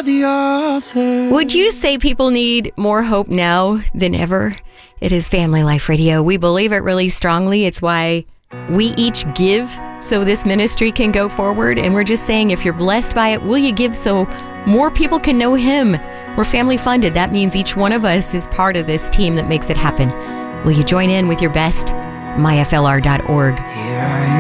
are the author. Would you say people need more hope now than ever? It is Family Life Radio. We believe it really strongly. It's why we each give so this ministry can go forward. And we're just saying, if you're blessed by it, will you give so more people can know Him? We're family funded. That means each one of us is part of this team that makes it happen. Will you join in with your best? myflr.org. Here I